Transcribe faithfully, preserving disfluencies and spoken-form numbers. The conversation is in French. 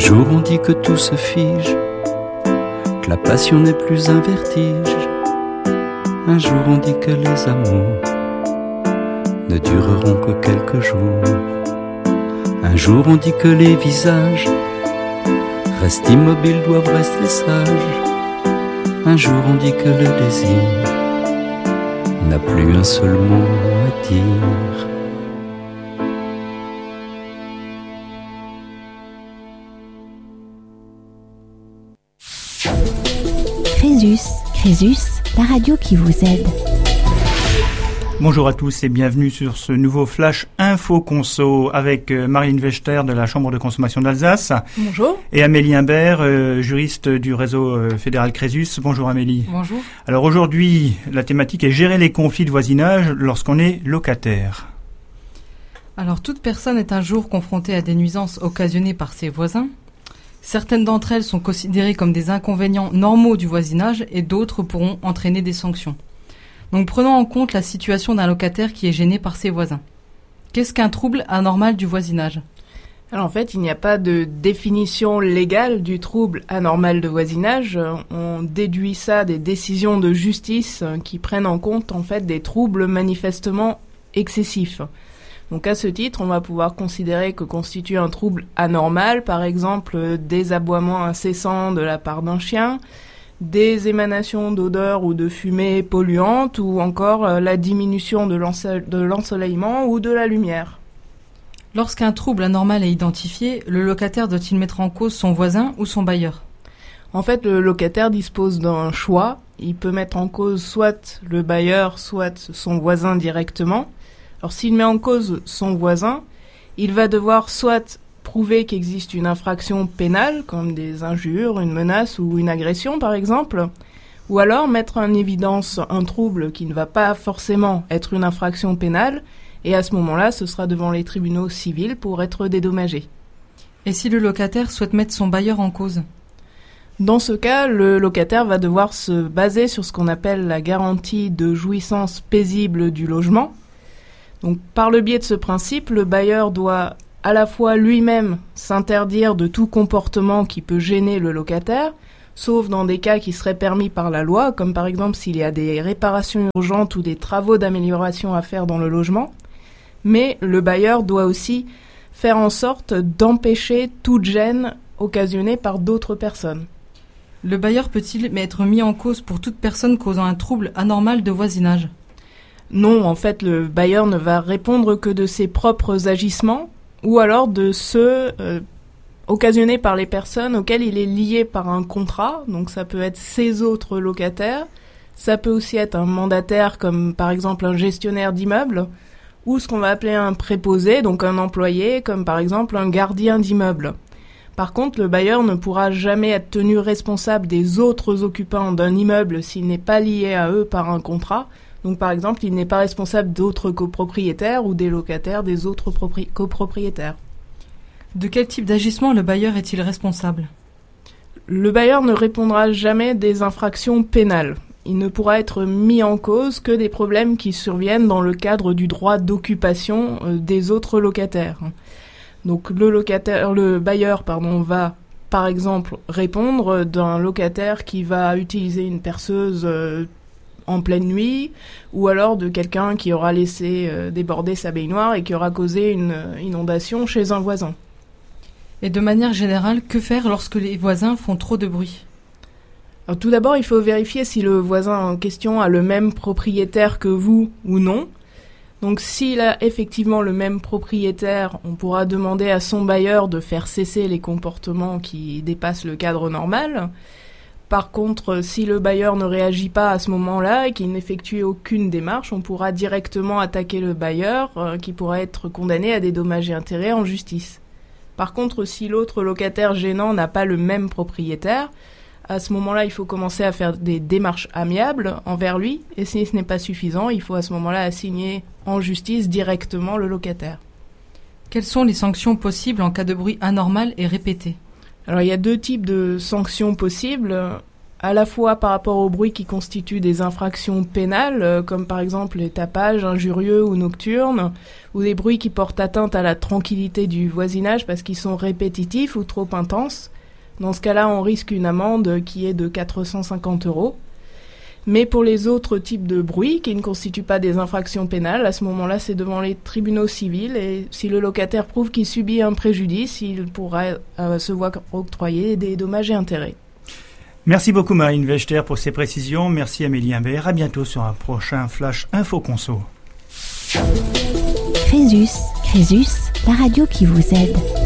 jour on dit que tout se fige, que la passion n'est plus un vertige. Un jour on dit que les amours ne dureront que quelques jours. Un jour on dit que les visages restent immobiles, doivent rester sages. Un jour on dit que le désir n'a plus un seul mot à dire. Crésus, Crésus, la radio qui vous aide. Bonjour à tous et bienvenue sur ce nouveau Flash Info Conso avec Marlène Wechter de la Chambre de consommation d'Alsace. Bonjour. Et Amélie Imbert, euh, juriste du réseau euh, fédéral Crésus. Bonjour Amélie. Bonjour. Alors aujourd'hui, la thématique est gérer les conflits de voisinage lorsqu'on est locataire. Alors toute personne est un jour confrontée à des nuisances occasionnées par ses voisins. Certaines d'entre elles sont considérées comme des inconvénients normaux du voisinage et d'autres pourront entraîner des sanctions. Donc prenons en compte la situation d'un locataire qui est gêné par ses voisins. Qu'est-ce qu'un trouble anormal du voisinage ? Alors en fait, il n'y a pas de définition légale du trouble anormal de voisinage. On déduit ça des décisions de justice qui prennent en compte en fait des troubles manifestement excessifs. Donc à ce titre, on va pouvoir considérer que constitue un trouble anormal, par exemple des aboiements incessants de la part d'un chien, des émanations d'odeurs ou de fumée polluantes, ou encore la diminution de, l'ense- de l'ensoleillement ou de la lumière. Lorsqu'un trouble anormal est identifié, le locataire doit-il mettre en cause son voisin ou son bailleur ? En fait, le locataire dispose d'un choix. Il peut mettre en cause soit le bailleur, soit son voisin directement. Alors s'il met en cause son voisin, il va devoir soit prouver qu'existe une infraction pénale, comme des injures, une menace ou une agression par exemple, ou alors mettre en évidence un trouble qui ne va pas forcément être une infraction pénale, et à ce moment-là, ce sera devant les tribunaux civils pour être dédommagé. Et si le locataire souhaite mettre son bailleur en cause ? Dans ce cas, le locataire va devoir se baser sur ce qu'on appelle la garantie de jouissance paisible du logement. Donc, par le biais de ce principe, le bailleur doit à la fois lui-même s'interdire de tout comportement qui peut gêner le locataire, sauf dans des cas qui seraient permis par la loi, comme par exemple s'il y a des réparations urgentes ou des travaux d'amélioration à faire dans le logement. Mais le bailleur doit aussi faire en sorte d'empêcher toute gêne occasionnée par d'autres personnes. Le bailleur peut-il être mis en cause pour toute personne causant un trouble anormal de voisinage ? Non, en fait, le bailleur ne va répondre que de ses propres agissements ou alors de ceux euh, occasionnés par les personnes auxquelles il est lié par un contrat. Donc ça peut être ses autres locataires, ça peut aussi être un mandataire comme par exemple un gestionnaire d'immeuble ou ce qu'on va appeler un préposé, donc un employé comme par exemple un gardien d'immeuble. Par contre, le bailleur ne pourra jamais être tenu responsable des autres occupants d'un immeuble s'il n'est pas lié à eux par un contrat. Donc par exemple, il n'est pas responsable d'autres copropriétaires ou des locataires des autres propri- copropriétaires. De quel type d'agissement le bailleur est-il responsable ? Le bailleur ne répondra jamais des infractions pénales. Il ne pourra être mis en cause que des problèmes qui surviennent dans le cadre du droit d'occupation euh, des autres locataires. Donc le locataire, le bailleur, pardon, va par exemple répondre d'un locataire qui va utiliser une perceuse euh, en pleine nuit, ou alors de quelqu'un qui aura laissé euh, déborder sa baignoire et qui aura causé une euh, inondation chez un voisin. Et de manière générale, que faire lorsque les voisins font trop de bruit ? Alors, tout d'abord, il faut vérifier si le voisin en question a le même propriétaire que vous ou non. Donc s'il a effectivement le même propriétaire, on pourra demander à son bailleur de faire cesser les comportements qui dépassent le cadre normal. Par contre, si le bailleur ne réagit pas à ce moment-là et qu'il n'effectue aucune démarche, on pourra directement attaquer le bailleur euh, qui pourra être condamné à des dommages et intérêts en justice. Par contre, si l'autre locataire gênant n'a pas le même propriétaire, à ce moment-là, il faut commencer à faire des démarches amiables envers lui, et si ce n'est pas suffisant, il faut à ce moment-là assigner en justice directement le locataire. Quelles sont les sanctions possibles en cas de bruit anormal et répété ? Alors il y a deux types de sanctions possibles. à la fois par rapport aux bruits qui constituent des infractions pénales, euh, comme par exemple les tapages injurieux ou nocturnes, ou des bruits qui portent atteinte à la tranquillité du voisinage parce qu'ils sont répétitifs ou trop intenses. Dans ce cas-là, on risque une amende qui est de quatre cent cinquante euros. Mais pour les autres types de bruits qui ne constituent pas des infractions pénales, à ce moment-là, c'est devant les tribunaux civils et si le locataire prouve qu'il subit un préjudice, il pourra euh, se voir octroyer des dommages et intérêts. Merci beaucoup Marine Vechter pour ces précisions. Merci Amélie Imbert. À bientôt sur un prochain Flash Info Conso. Crésus, Crésus, la radio qui vous aide.